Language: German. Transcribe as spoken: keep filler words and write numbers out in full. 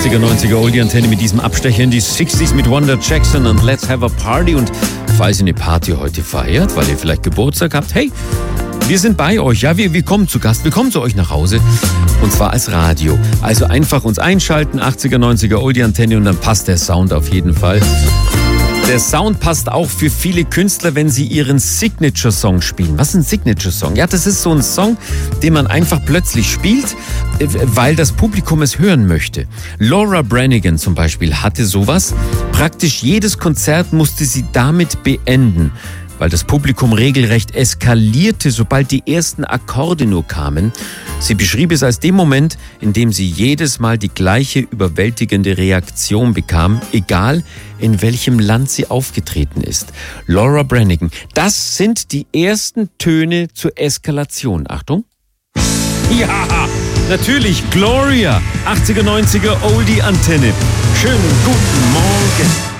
achtziger, neunziger Oldie-Antenne mit diesem Abstecher in die sechziger mit Wanda Jackson und Let's Have a Party. Und falls ihr eine Party heute feiert, weil ihr vielleicht Geburtstag habt, hey, wir sind bei euch. Ja, wir, wir kommen zu Gast, wir kommen zu euch nach Hause. Und zwar als Radio. Also einfach uns einschalten, achtziger, neunziger Oldie-Antenne, und dann passt der Sound auf jeden Fall. Der Sound passt auch für viele Künstler, wenn sie ihren Signature-Song spielen. Was ist ein Signature-Song? Ja, das ist so ein Song, den man einfach plötzlich spielt, weil das Publikum es hören möchte. Laura Branigan zum Beispiel hatte sowas. Praktisch jedes Konzert musste sie damit beenden, weil das Publikum regelrecht eskalierte, sobald die ersten Akkorde nur kamen. Sie beschrieb es als den Moment, in dem sie jedes Mal die gleiche überwältigende Reaktion bekam, egal in welchem Land sie aufgetreten ist. Laura Branigan. Das sind die ersten Töne zur Eskalation. Achtung. Ja, natürlich Gloria. achtziger, neunziger Oldie-Antenne. Schönen guten Morgen.